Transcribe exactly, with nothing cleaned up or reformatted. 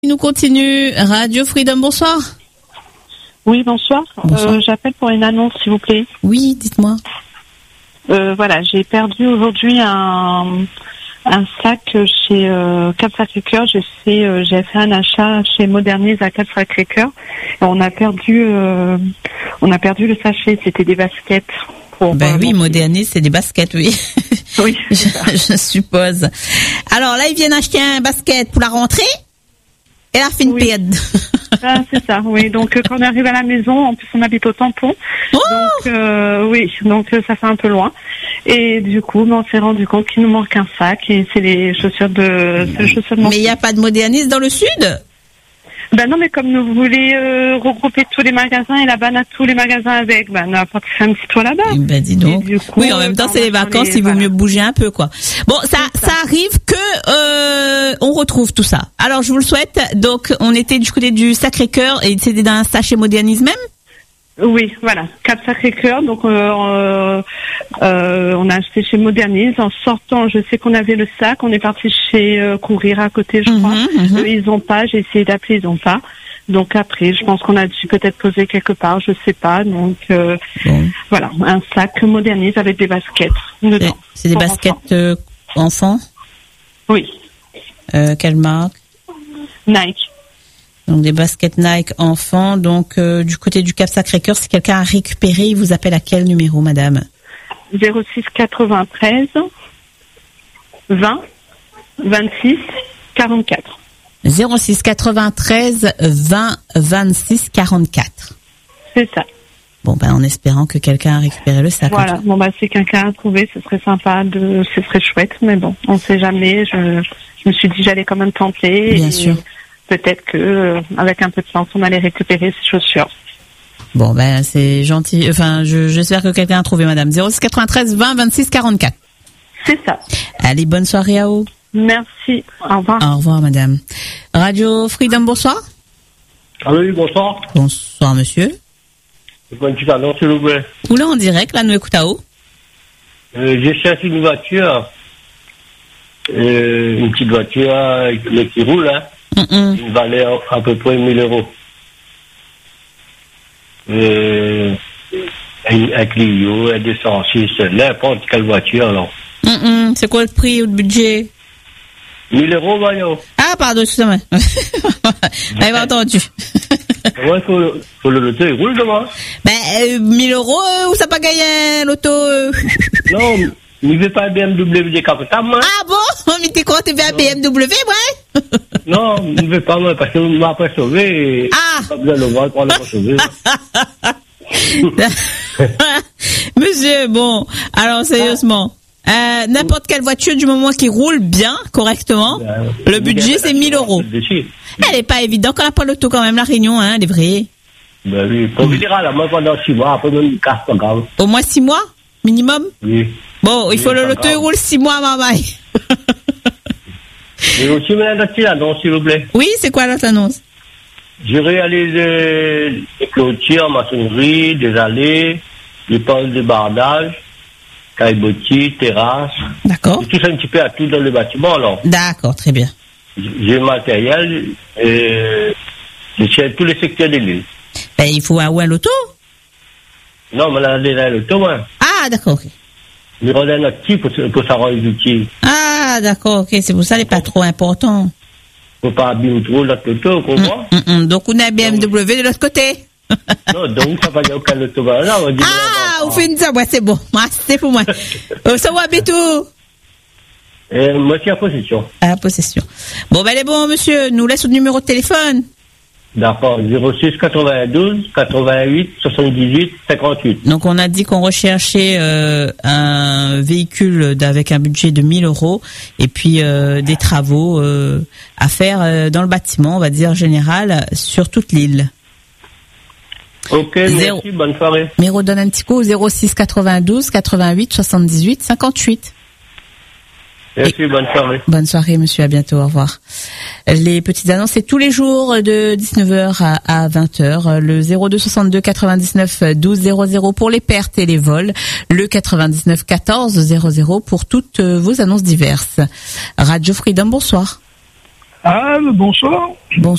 Nous continue. Radio Freedom, bonsoir. Oui, bonsoir. bonsoir. Euh, j'appelle pour une annonce, s'il vous plaît. Oui, dites-moi. Euh, voilà, j'ai perdu aujourd'hui un, un sac chez euh, Cap Sacré-Cœur. J'ai fait, euh, j'ai fait un achat chez Modernise à Cap Sacré-Cœur. Et on a perdu, euh, on a perdu le sachet. C'était des baskets. Pour, ben euh, oui, Modernise, c'est des baskets, oui. Oui. je, je suppose. Alors là, ils viennent acheter un basket pour la rentrée. Et la fin de oui. période. Ah, c'est ça, oui. Donc, euh, quand on arrive à la maison, en plus, on habite au tampon. Oh donc, euh, oui, donc euh, ça fait un peu loin. Et du coup, ben, on s'est rendu compte qu'il nous manque un sac et c'est les chaussures de, c'est les chaussures de mon Mais il n'y a pas de Modernise dans le sud? Ben non, mais comme nous voulez euh, regrouper tous les magasins et la banane à tous les magasins avec, ben on a apporté un petit toit là-bas. Ben dis donc. Coup, oui, en même temps, c'est les vacances, les, il vaut voilà. mieux bouger un peu, quoi. Bon, ça, ça, ça arrive que euh, on retrouve tout ça. Alors, je vous le souhaite. Donc, on était du côté du Sacré-Cœur et c'était dans un sachet Modernise même. Oui, voilà, Cap Sacré-Cœur. Donc, euh, euh, euh, on a acheté chez Modernise. En sortant, je sais qu'on avait le sac. On est parti chez euh, Courir à côté, je crois. Mm-hmm, mm-hmm. Eux, ils ont pas. J'ai essayé d'appeler, ils ont pas. Donc après, je pense qu'on a dû peut-être poser quelque part, je sais pas. Donc euh, bon. Voilà, un sac Modernise avec des baskets dedans. C'est, c'est des baskets enfants. Euh, enfants Oui. Euh, quelle marque? Nike. Donc des baskets Nike enfants. Donc euh, du côté du Cap Sacré-Cœur, si quelqu'un a récupéré, il vous appelle à quel numéro, madame? zéro six quatre-vingt-treize vingt vingt-six quarante-quatre. zéro six quatre-vingt-treize vingt vingt-six quarante-quatre. C'est ça. Bon, ben, en espérant que quelqu'un a récupéré le sac. Voilà. Bon, ben, si quelqu'un a trouvé, ce serait sympa de, ce serait chouette, mais bon, on sait jamais. Je, je me suis dit, j'allais quand même tenter. Bien et sûr. Peut-être que, euh, avec un peu de chance, on allait récupérer ces chaussures. Bon, ben, c'est gentil. Enfin, je, j'espère que quelqu'un a trouvé, madame. zéro six quatre-vingt-treize vingt vingt-six quarante-quatre. C'est ça. Allez, bonne soirée à vous. Merci. Au revoir. Au revoir, madame. Radio Freedom, bonsoir. Allô, oui, bonsoir. Bonsoir, monsieur. C'est pas une petite annonce, s'il vous plaît. Oula, en direct, là, nous écoutons à haut. Euh, j'ai cherché une voiture. Euh, une petite voiture, avec le qui roule, hein. Mm-mm. Une valait à, à peu près mille euros. Euh, un, un Clio, un deux cent six, n'importe quelle voiture, alors. Mm-mm. C'est quoi le prix ou le budget? mille euros, voyons. Ah, pardon, excusez-moi. J'avais pas entendu. Ouais, faut, faut le loto, il roule demain. Ben, euh, mille euros, euh, où ça pas gagné un loto? Euh... Non, il ne veut pas un B M W décapotable, moi. Ah bon? Mais t'es quoi, t'es un B M W, ouais? Non, il ne veut pas, moi, parce qu'il m'a pas sauvé. Ah! Pas besoin de le voir pour le sauver. Monsieur, bon, alors, sérieusement. Euh, n'importe quelle voiture du moment qui roule bien, correctement, ben, le budget c'est mille euros. Elle est pas évidente quand on n'a pas l'auto quand même, la Réunion, hein, elle est vraie. Ben oui, pour vous dire, là, moi pendant six mois, après même casse pas grave. Au moins six mois, minimum? Oui. Bon, oui, il faut le loto, il roule six mois, maman. Et aussi, mais là, c'est l'annonce, s'il vous plaît. Oui, c'est quoi l'autre annonce? Je réalise des, des clôtures, maçonnerie, des allées, des postes de bardage. Caillebotis, terrasse. D'accord. Je touche un petit peu à tout dans le bâtiment, alors. D'accord, très bien. J'ai le matériel, et je suis à tous les secteurs de l'île. Ben, il faut un, ou un loto? Non, mais là, déjà, le loto, hein. Ah, d'accord, ok. Mais on a un outil pour, pour savoir les outils. Ah, d'accord, ok, c'est pour ça, il n'est pas trop important. Faut pas abîmer trop notre loto, vous comprenez? Mm, mm, mm. Donc, on a un B M W de l'autre côté. Non, donc ça va y avoir aucun loto. Là, on dit ah, vous faites ça, ouais, c'est bon. Moi, c'est pour moi. euh, ça va, Bétou? Euh, moi, c'est à possession. À possession. Bon, ben, elle est bon, monsieur. Nous laisse le numéro de téléphone. D'accord. zéro six quatre-vingt-douze quatre-vingt-huit soixante-dix-huit cinquante-huit. Donc, on a dit qu'on recherchait euh, un véhicule avec un budget de mille euros et puis euh, des travaux euh, à faire euh, dans le bâtiment, on va dire général, sur toute l'île. Ok, Zéro. Merci, bonne soirée. Mais redonne un petit coup, zéro six quatre-vingt-douze quatre-vingt-huit soixante-dix-huit cinquante-huit. Merci, bonne soirée. Bonne soirée, monsieur, à bientôt, au revoir. Les petites annonces, c'est tous les jours de dix-neuf heures à vingt heures. Le zéro deux soixante-deux quatre-vingt-dix-neuf douze zéro zéro pour les pertes et les vols. Le quatre-vingt-dix-neuf quatorze zéro zéro pour toutes vos annonces diverses. Radio Freedom, bonsoir. Ah, bonsoir. Bonsoir.